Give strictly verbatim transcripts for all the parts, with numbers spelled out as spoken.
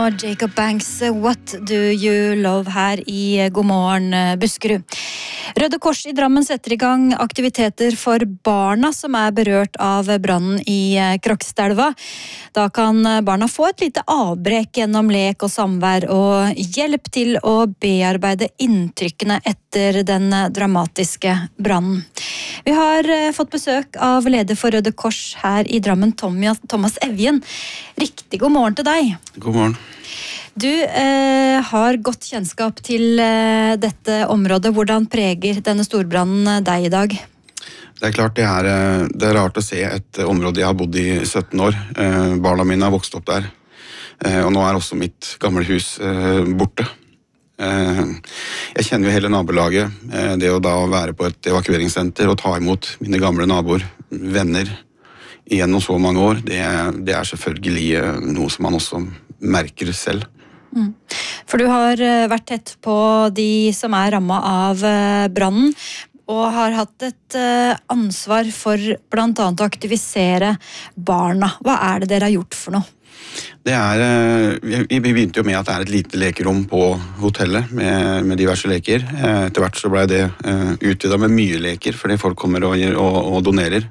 og Jacob Banks, What Do You Love her i God morgen Buskerud. Røde Kors i Drammen setter i gang aktiviteter for barna som er berørt av brannen i Krokstadelva. Da kan barna få et lite avbrekk gjennom lek og samvær og hjelp til å bearbeide inntrykkene etter den dramatiske brannen. Vi har fått besøk av leder for Røde Kors her i Drammen, Thomas Evjen. Riktig god morgen til deg. God morgen. Du eh, har godt kjennskap til eh, dette området. Hvordan preger denne storbrannen deg i dag? Det er klart det er, det er rart å se et område jeg har bodd i sytten år. Eh, barna mine har vokst opp der. Eh, og nå er også mitt gamle hus eh, borte. Eh, jeg kjenner jo hele nabolaget. Eh, det å da være på et evakueringssenter og ta imot mine gamle naboer, venner, gjennom så mange år, det, det er selvfølgelig noe som man også merker selv. Mm. For du har vært tett på de som er rammet av brannen, og har hatt et ansvar for blant annet å aktivisere barna. Hva er det dere har gjort for noe? Det er, vi begynte jo med at det er et lite lekerom på hotellet med, med diverse leker. Etter hvert så ble det utvidet med mye leker, fordi folk kommer og, og, og donerer.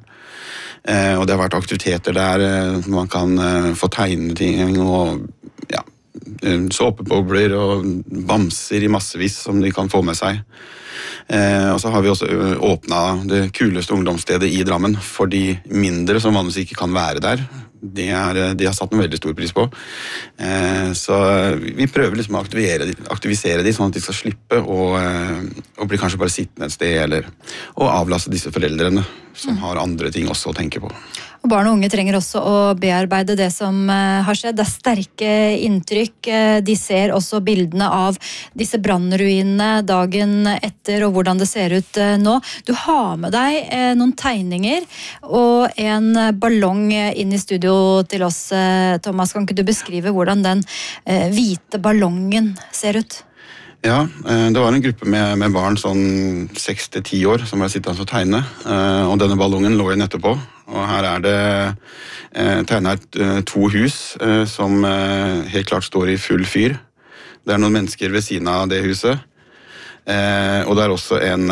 Og det har vært aktiviteter der man kan få tegne ting og ja, såpebobler og bamser i massevis som de kan få med seg. Og så har vi også åpnet det kuleste ungdomsstedet i Drammen for de mindre som vanligvis ikke kan være der. De, er, de har satt en veldig stor pris på. Så vi prøver liksom å aktivere, aktivisere de sånn at de skal slippe å, å bli kanskje bare sittende et sted eller å avlaste disse foreldrene som har andre ting også å tenke på. Og barn og unge trenger også å bearbeide det som har skjedd. Det er sterke inntrykk. De ser også bildene av disse brannruinene dagen etter og hvordan det ser ut nå. Du har med deg noen tegninger og en ballong inn i studio til oss, Thomas. Kan ikke du beskrive hvordan den hvite ballongen ser ut? Ja, det var en gruppe med, med barn sånn seks til ti år som ble sittende og tegne, og denne ballongen lå igjen etterpå. Og her er det tegnet to hus som helt klart står i full fyr. Det er noen mennesker ved siden av det huset, og det er også en,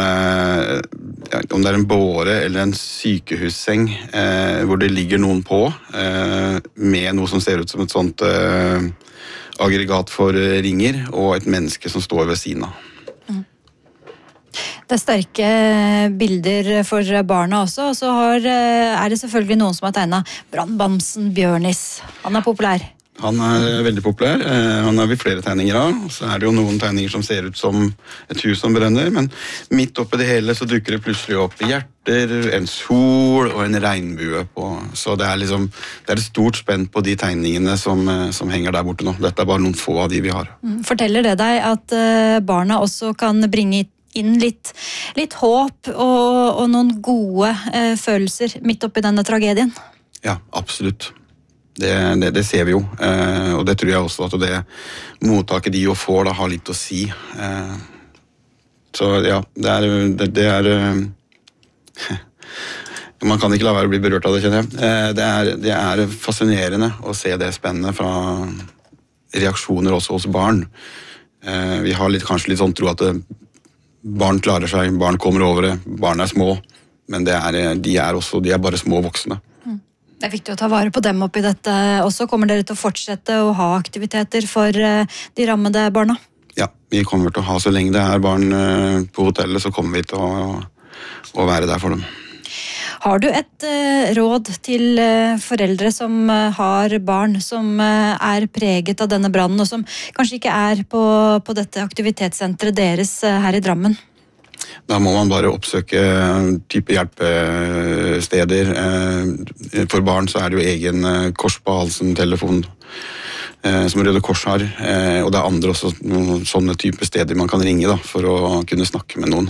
om det er en båre eller en sykehusseng, hvor det ligger noen på, med noe som ser ut som et sånt aggregat for ringer, og et menneske som står ved siden av. Mm. Det er sterke bilder for barna også, og så har, er det selvfølgelig noen som har tegnet brannbamsen Bjørnis. Han er populær. Han er veldig populær. Han har vi flere tegninger av. Så er det jo noen tegninger som ser ut som et hus som brenner, men midt oppi det hele så dukker det plutselig opp hjerter, en sol og en regnbue på. Så det er liksom, det er et stort spenn på de tegningene som, som henger der borte nå. Dette er bare noen få av de vi har. Forteller det deg at barna også kan bringe inn litt, litt håp og, og noen gode eh, følelser midt oppi denne tragedien? Ja, absolutt. Det, det, det ser vi jo, eh, og det tror jeg også at det mottaket de jo får da har litt å si. Eh, så ja, det er, det, det er eh, man kan ikke la være å bli berørt av det, kjenner jeg. Eh, det, er, det er fascinerende å se det spennende fra reaksjoner også hos barn. Eh, vi har litt, kanskje litt sånn tro at det, barn klarer seg, barn kommer over det, barn er små, men det er, de er også, de er bare små voksne. Det er viktig å ta vare på dem oppi dette. Også kommer dere til å fortsette å ha aktiviteter for de rammede barna? Ja, vi kommer til å ha så lenge det er barn på hotellet, så kommer vi til å, å være der for dem. Har du et råd til foreldre som har barn som er preget av denne brannen, og som kanskje ikke er på, på dette aktivitetssenteret deres her i Drammen? Da må man bare oppsøke type hjelpesteder. For barn så er det jo egen kors på halsen, telefon, som Røde Kors har. Og det er andre også sånne type steder man kan ringe da, for å kunne snakke med noen.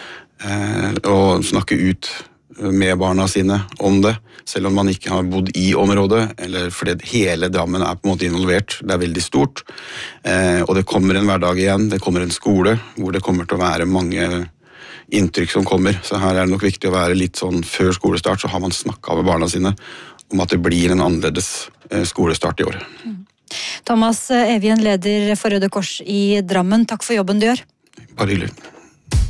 Og snakke ut med barna sine om det, selv om man ikke har bodd i området, eller fordi hele Drammen er på en måte involvert. Det er veldig stort. Og det kommer en hverdag igjen, det kommer en skole, hvor det kommer til å være mange inntrykk som kommer, så her er det nok viktig å være litt sånn før skolestart, så har man snakket med barna sine om at det blir en annerledes skolestart i år. Thomas Evjen, leder for Røde Kors i Drammen, takk for jobben du gjør. Bare hyggelig.